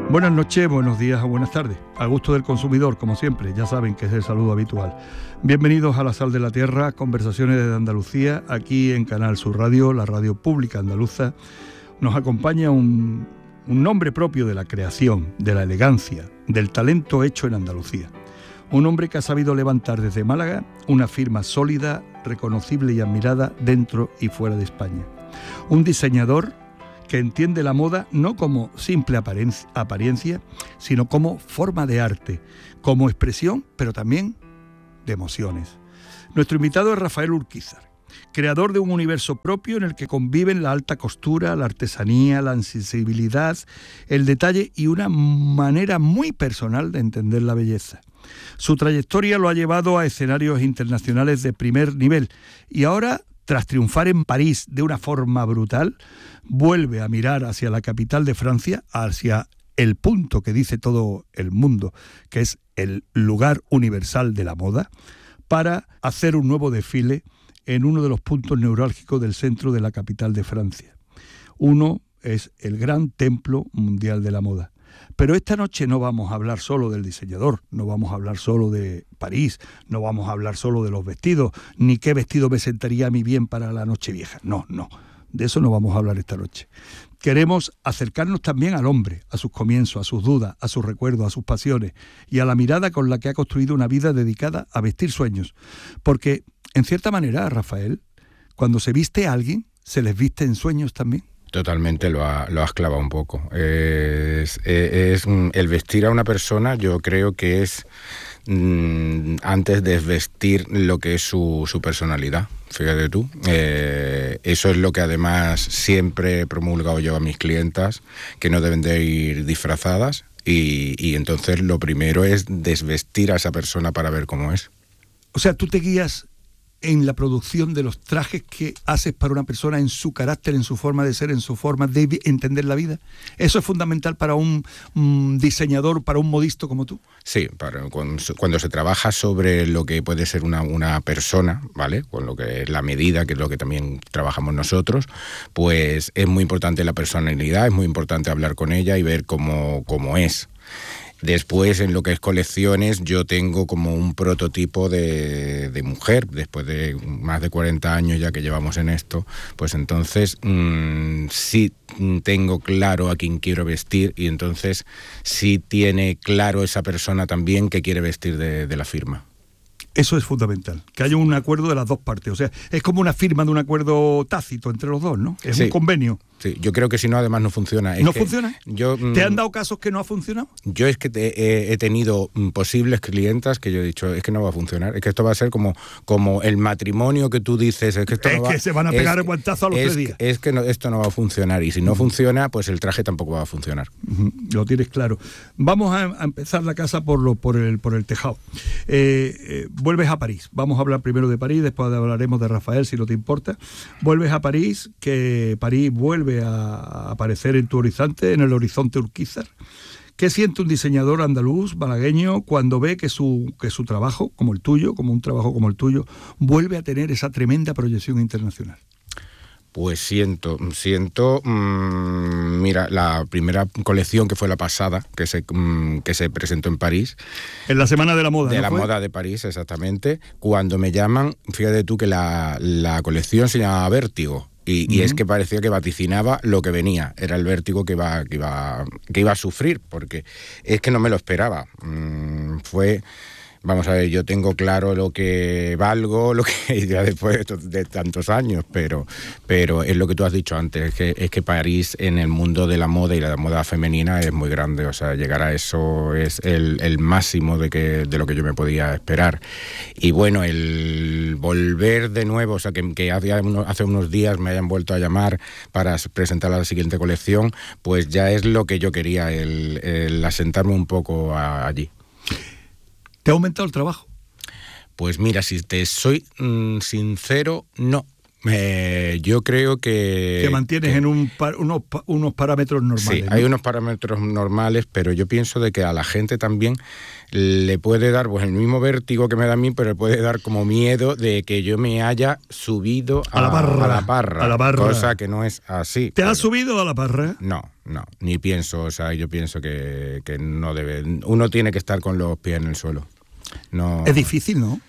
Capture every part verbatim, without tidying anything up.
Buenas noches, buenos días o buenas tardes. Al gusto del consumidor, como siempre, ya saben que es el saludo habitual. Bienvenidos a La Sal de la Tierra, conversaciones de Andalucía, aquí en Canal Sur Radio, la radio pública andaluza. Nos acompaña un, un nombre propio de la creación, de la elegancia, del talento hecho en Andalucía. Un hombre que ha sabido levantar desde Málaga una firma sólida, reconocible y admirada dentro y fuera de España. Un diseñador que entiende la moda no como simple apariencia, sino como forma de arte, como expresión, pero también de emociones. Nuestro invitado es Rafael Urquizar, creador de un universo propio en el que conviven la alta costura, la artesanía, la sensibilidad, el detalle y una manera muy personal de entender la belleza. Su trayectoria lo ha llevado a escenarios internacionales de primer nivel y ahora, tras triunfar en París de una forma brutal, vuelve a mirar hacia la capital de Francia, hacia el punto que dice todo el mundo, que es el lugar universal de la moda, para hacer un nuevo desfile en uno de los puntos neurálgicos del centro de la capital de Francia. Uno es el Gran Templo Mundial de la Moda. Pero esta noche no vamos a hablar solo del diseñador, no vamos a hablar solo de París, no vamos a hablar solo de los vestidos, ni qué vestido me sentaría a mí bien para la Nochevieja. No, no, de eso no vamos a hablar esta noche. Queremos acercarnos también al hombre, a sus comienzos, a sus dudas, a sus recuerdos, a sus pasiones y a la mirada con la que ha construido una vida dedicada a vestir sueños. Porque, en cierta manera, Rafael, cuando se viste a alguien, se les viste en sueños también. Totalmente, lo, ha, lo has clavado un poco. Es, es, es el vestir a una persona, yo creo que es mm, antes de vestir lo que es su, su personalidad. Fíjate tú, eh, eso es lo que además siempre he promulgado yo a mis clientas, que no deben de ir disfrazadas y, y entonces lo primero es desvestir a esa persona para ver cómo es. O sea, tú te guías en la producción de los trajes que haces para una persona, en su carácter, en su forma de ser, en su forma de entender la vida. ¿Eso es fundamental para un, un diseñador, para un modisto como tú? Sí, para, cuando, cuando se trabaja sobre lo que puede ser una, una persona, ¿vale? Con lo que es la medida, que es lo que también trabajamos nosotros, pues es muy importante la personalidad, es muy importante hablar con ella y ver cómo, cómo es. Después, en lo que es colecciones, yo tengo como un prototipo de, de mujer, después de más de cuarenta años ya que llevamos en esto, pues entonces mmm, sí tengo claro a quién quiero vestir y entonces sí tiene claro esa persona también que quiere vestir de, de la firma. Eso es fundamental, que haya un acuerdo de las dos partes. O sea, es como una firma de un acuerdo tácito entre los dos, ¿no? Es sí, un convenio. Sí, yo creo que si no, además no funciona. Es ¿No funciona? Yo, ¿Te han dado casos que no ha funcionado? Yo es que te, he, he tenido posibles clientas que yo he dicho, es que no va a funcionar, es que esto va a ser como, como el matrimonio que tú dices, es que esto es no va, que se van a pegar el guantazo a los es, tres días. Es que no, esto no va a funcionar y si no uh-huh. funciona, pues el traje tampoco va a funcionar. Uh-huh. Lo tienes claro. Vamos a, a empezar la casa por, lo, por, el, por el tejado. Eh, eh, vuelves a París. Vamos a hablar primero de París, después hablaremos de Rafael, si no te importa. Vuelves a París, que París vuelve a aparecer en tu horizonte, en el horizonte Urquizar. ¿Qué siente un diseñador andaluz, malagueño, cuando ve que su, que su trabajo, como el tuyo, como un trabajo como el tuyo, vuelve a tener esa tremenda proyección internacional? Pues siento, siento, mmm, mira, la primera colección que fue la pasada, que se, mmm, que se presentó en París. En la Semana de la Moda, De ¿no la fue? moda de París, exactamente. Cuando me llaman, fíjate tú que la, la colección se llamaba Vértigo. Y, uh-huh. y es que parecía que vaticinaba lo que venía, era el vértigo que iba, que iba, que iba a sufrir, porque es que no me lo esperaba. Mm, fue, vamos a ver, yo tengo claro lo que valgo, lo que ya después de, de tantos años, pero, pero es lo que tú has dicho antes, es que, es que París en el mundo de la moda y la moda femenina es muy grande, o sea, llegar a eso es el, el máximo de, que, de lo que yo me podía esperar. Y bueno, el volver de nuevo, o sea, que, que hace unos días me hayan vuelto a llamar para presentar la siguiente colección, pues ya es lo que yo quería, el, el asentarme un poco a, allí. ¿Te ha aumentado el trabajo? Pues mira, si te soy mmm, sincero, no. Eh, yo creo que... Que mantienes que, en un par, unos, unos parámetros normales. Sí, ¿no? hay unos parámetros normales, pero yo pienso de que a la gente también le puede dar pues el mismo vértigo que me da a mí, pero le puede dar como miedo de que yo me haya subido a, a, la, parra, a la parra, a la parra, cosa que no es así. ¿Te pero, has subido a la parra? No, no, ni pienso, o sea, yo pienso que, que no debe, uno tiene que estar con los pies en el suelo. No, es difícil, ¿no?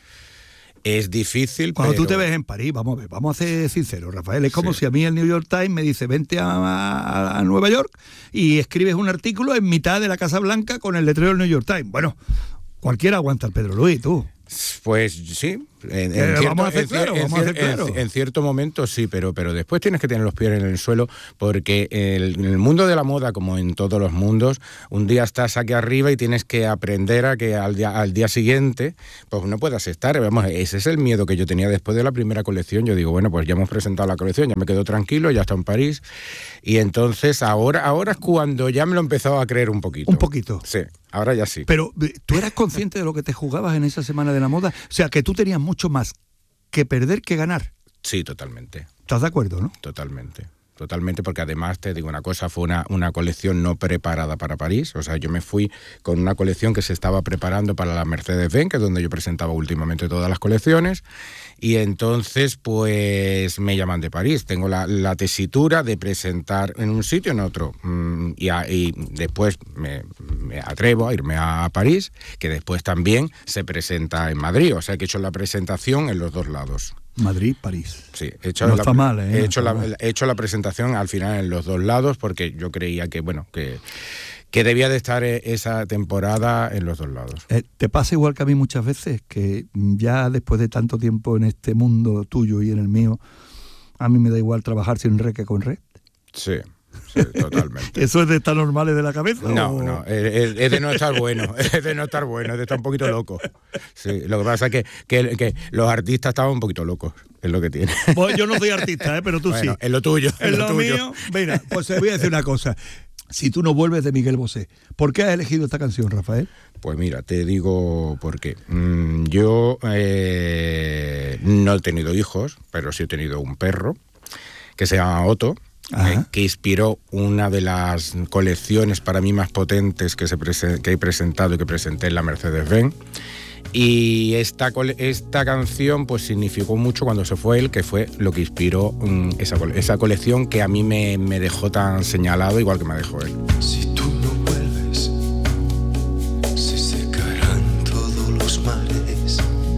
Es difícil, Cuando pero... tú te ves en París, vamos a ver, vamos a ser sinceros, Rafael, es como sí. si a mí el New York Times me dice vente a, a, a Nueva York y escribes un artículo en mitad de la Casa Blanca con el letrero del New York Times. Bueno, cualquiera aguanta el Pedro Luis, tú. Pues sí, en, en, eh, cierto, vamos a hacer en, claro, en, vamos a hacer claro. En, en cierto momento sí, pero, pero después tienes que tener los pies en el suelo, porque el, en el mundo de la moda, como en todos los mundos, un día estás aquí arriba y tienes que aprender a que al día, al día siguiente pues no puedas estar. Vamos, ese es el miedo que yo tenía después de la primera colección. Yo digo, bueno, pues ya hemos presentado la colección, ya me quedo tranquilo, ya está en París, y entonces ahora, ahora es cuando ya me lo he empezado a creer un poquito. Un poquito. Sí. Ahora ya sí. Pero, ¿tú eras consciente de lo que te jugabas en esa semana de la moda? O sea, que tú tenías mucho más que perder que ganar. Sí, totalmente. ¿Estás de acuerdo, no? Totalmente. Totalmente, porque además te digo una cosa, fue una, una colección no preparada para París. O sea, yo me fui con una colección que se estaba preparando para la Mercedes-Benz, que es donde yo presentaba últimamente todas las colecciones, y entonces pues me llaman de París. Tengo la, la tesitura de presentar en un sitio, en otro, y, a, y después me, me atrevo a irme a París, que después también se presenta en Madrid. O sea, que he hecho la presentación en los dos lados. Madrid, París. Sí, he hecho, no la, está mal, ¿eh? he, no hecho la, mal. he hecho la presentación al final en los dos lados, porque yo creía que, bueno, que, que debía de estar esa temporada en los dos lados. Eh, ¿Te pasa igual que a mí muchas veces, que ya después de tanto tiempo en este mundo tuyo y en el mío, a mí me da igual trabajar sin red que con red? Sí. Sí, totalmente. ¿Eso es de estar normales de la cabeza? No, o... no, es, es de no estar bueno, es de no estar bueno, es de estar un poquito loco. Sí, lo que pasa es que, que, que los artistas estaban un poquito locos, es lo que tiene. Bueno, yo no soy artista, ¿eh? Pero tú bueno, sí. Es lo tuyo. Es lo, lo tuyo. mío. Mira, pues te voy a decir una cosa. Si tú no vuelves, de Miguel Bosé, ¿por qué has elegido esta canción, Rafael? Pues mira, te digo por qué. Mm, yo eh, no he tenido hijos, pero sí he tenido un perro que se llama Otto. Eh, que inspiró una de las colecciones para mí más potentes que, se prese- que he presentado y que presenté en la Mercedes-Benz. Y esta, esta canción pues significó mucho cuando se fue él, que fue lo que inspiró um, esa, esa colección que a mí me, me dejó tan señalado igual que me dejó él. Si